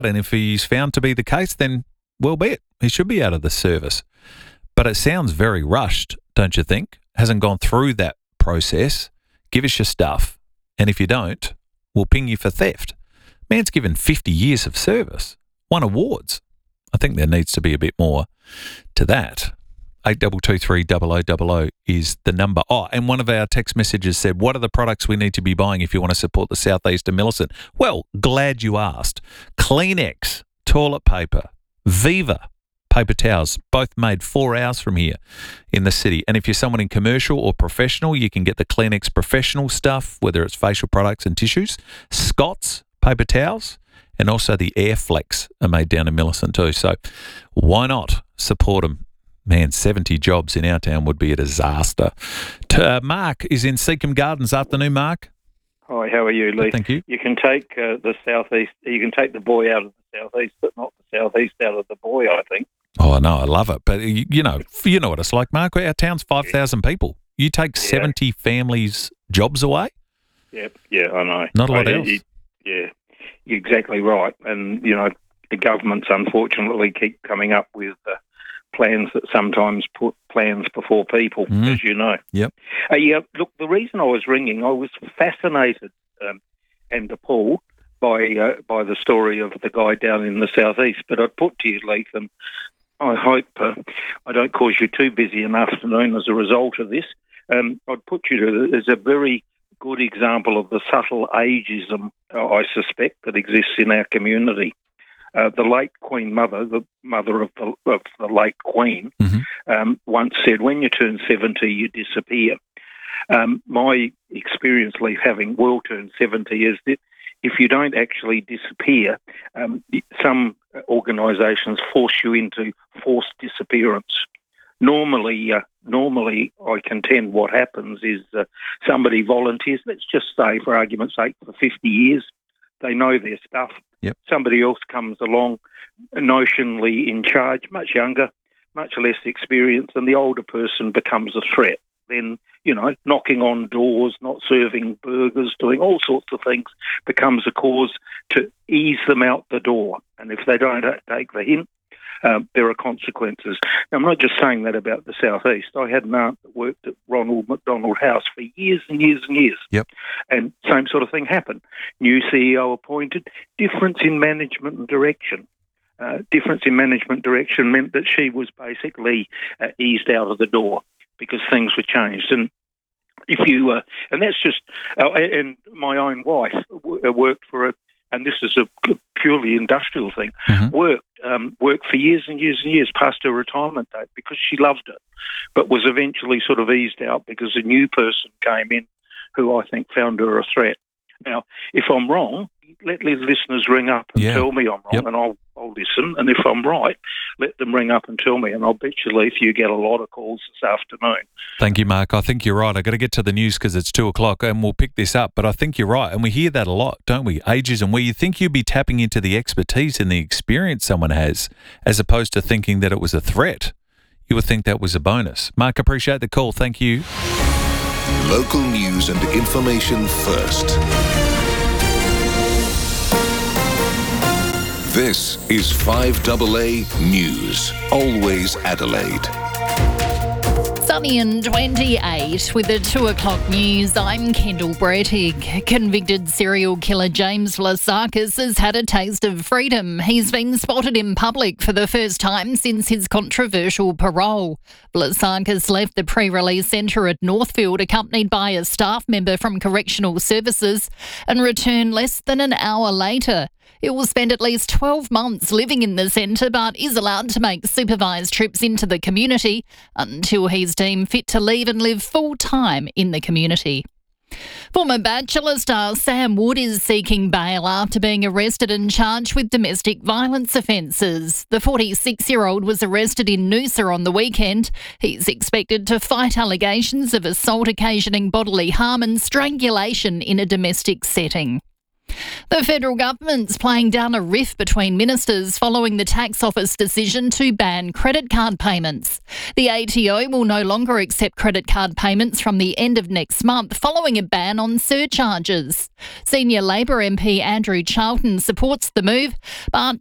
And if he's found to be the case, then well be it. He should be out of the service. But it sounds very rushed, don't you think? Hasn't gone through that process. Give us your stuff. And if you don't, we'll ping you for theft. Man's given 50 years of service, won awards. I think there needs to be a bit more to that. 8223 is the number. Oh, and one of our text messages said, what are the products we need to be buying if you want to support the southeast of Millicent? Well, glad you asked. Kleenex, toilet paper, Viva, paper towels, both made 4 hours from here in the city. And if you're someone in commercial or professional, you can get the Kleenex professional stuff, whether it's facial products and tissues. Scott's paper towels, and also the Airflex are made down in Millicent too. So why not support them? Man, 70 jobs in our town would be a disaster. Mark is in Seacombe Gardens. Afternoon, Mark. Hi, how are you, Lee? Thank you. You can take the southeast. You can take the boy out of the southeast, but not the southeast out of the boy, I think. Oh, no, I love it. But, you know what it's like, Mark. Our town's 5,000 people. You take 70 families' jobs away? Yeah, I know. Not a lot else. Yeah, you're exactly right. And, the governments, unfortunately, keep coming up with plans that sometimes put plans before people, as you know. Yep. Look, the reason I was ringing, I was fascinated and appalled by the story of the guy down in the southeast. But I'd put to you, Leith, and I hope I don't cause you too busy an afternoon as a result of this. I'd put you to there's a very good example of the subtle ageism, I suspect, that exists in our community. The late Queen Mother, the mother of the late Queen, once said, when you turn 70, you disappear. My experience, Leith, having well turned 70, is that if you don't actually disappear, some organisations force you into forced disappearance. Normally, I contend what happens is somebody volunteers, let's just say, for argument's sake, for 50 years, they know their stuff. Yep. Somebody else comes along, notionally in charge, much younger, much less experienced, and the older person becomes a threat. Then, knocking on doors, not serving burgers, doing all sorts of things becomes a cause to ease them out the door. And if they don't take the hint, there are consequences. Now, I'm not just saying that about the southeast. I had an aunt that worked at Ronald McDonald House for years and years and years. Yep. And same sort of thing happened. New CEO appointed, difference in management and direction. Difference in management direction meant that she was basically eased out of the door because things were changed. And if you, and that's just, and my own wife worked for and this is a purely industrial thing, worked for years and years and years past her retirement date because she loved it, but was eventually sort of eased out because a new person came in who I think found her a threat. Now, if I'm wrong, let the listeners ring up and tell me I'm wrong, and I'll listen. And if I'm right, let them ring up and tell me. And I'll bet you, Leith, you get a lot of calls this afternoon. Thank you, Mark. I think you're right. I've got to get to the news because it's 2:00 and we'll pick this up. But I think you're right. And we hear that a lot, don't we? Ageism, where you think you'd be tapping into the expertise and the experience someone has, as opposed to thinking that it was a threat. You would think that was a bonus. Mark, appreciate the call. Thank you. Local news and information first. This is 5AA News, always Adelaide. Sunny and 28 with the 2:00 news. I'm Kendall Brettig. Convicted serial killer James Vlasakis has had a taste of freedom. He's been spotted in public for the first time since his controversial parole. Vlasakis left the pre-release centre at Northfield accompanied by a staff member from Correctional Services and returned less than an hour later. He will spend at least 12 months living in the centre but is allowed to make supervised trips into the community until he's deemed fit to leave and live full-time in the community. Former Bachelor star Sam Wood is seeking bail after being arrested and charged with domestic violence offences. The 46-year-old was arrested in Noosa on the weekend. He's expected to fight allegations of assault occasioning bodily harm and strangulation in a domestic setting. The federal government's playing down a rift between ministers following the tax office decision to ban credit card payments. The ATO will no longer accept credit card payments from the end of next month following a ban on surcharges. Senior Labor MP Andrew Charlton supports the move, but